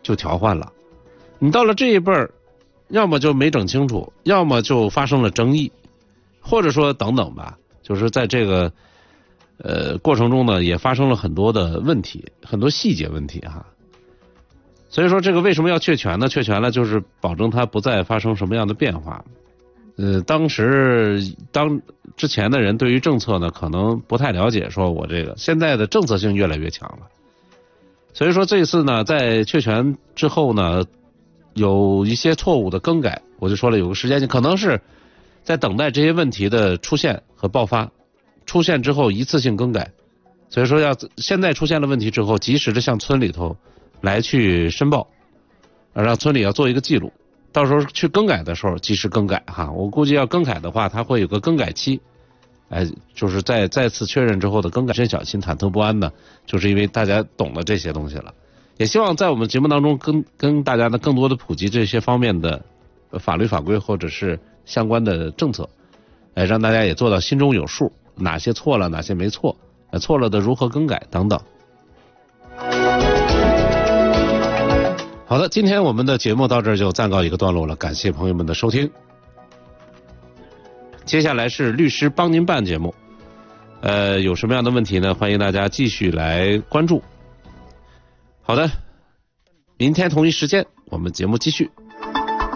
就调换了。你到了这一辈儿，要么就没整清楚，要么就发生了争议，或者说等等吧，就是在这个过程中呢，也发生了很多的问题，很多细节问题哈。所以说这个为什么要确权呢？确权了就是保证它不再发生什么样的变化。当之前的人对于政策呢可能不太了解，说我这个现在的政策性越来越强了。所以说这次呢在确权之后呢有一些错误的更改，我就说了有个时间，可能是在等待这些问题的出现和爆发，出现之后一次性更改。所以说现在出现了问题之后，及时的向村里头来去申报，让村里要做一个记录，到时候去更改的时候及时更改哈。我估计要更改的话，它会有个更改期，就是再次确认之后的更改。真小心忐忑不安呢，就是因为大家懂了这些东西了。也希望在我们节目当中跟大家呢更多的普及这些方面的法律法规或者是相关的政策，让大家也做到心中有数，哪些错了哪些没错，错了的如何更改等等。好的，今天我们的节目到这儿就暂告一个段落了，感谢朋友们的收听。接下来是律师帮您办节目，有什么样的问题呢？欢迎大家继续来关注。好的，明天同一时间我们节目继续。